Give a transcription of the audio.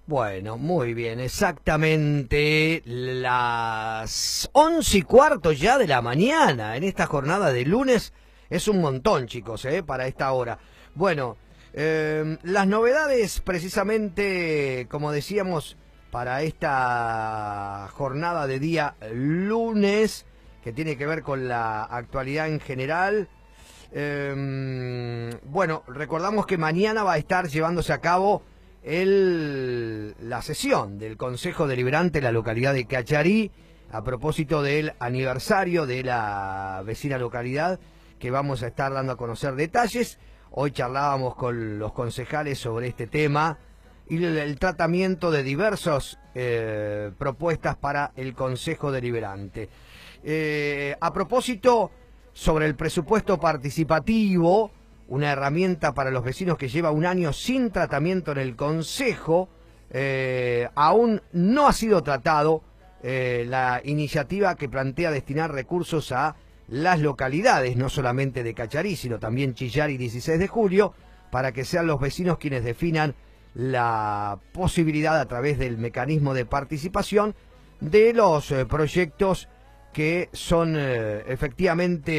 Bueno, muy bien, exactamente las 11:15 ya de la mañana en esta jornada de lunes. Es un montón, chicos, para esta hora. Bueno, las novedades precisamente, como decíamos, para esta jornada de día lunes, que tiene que ver con la actualidad en general. Bueno, recordamos que mañana va a estar llevándose a cabo la sesión del Consejo Deliberante de la localidad de Cacharí a propósito del aniversario de la vecina localidad, que vamos a estar dando a conocer detalles. Hoy charlábamos con los concejales sobre este tema y el tratamiento de diversas propuestas para el Consejo Deliberante. A propósito, sobre el presupuesto participativo, una herramienta para los vecinos que lleva un año sin tratamiento en el Consejo, aún no ha sido tratado la iniciativa que plantea destinar recursos a las localidades, no solamente de Cacharí, sino también Chillar y 16 de Julio, para que sean los vecinos quienes definan la posibilidad a través del mecanismo de participación de los proyectos que son efectivamente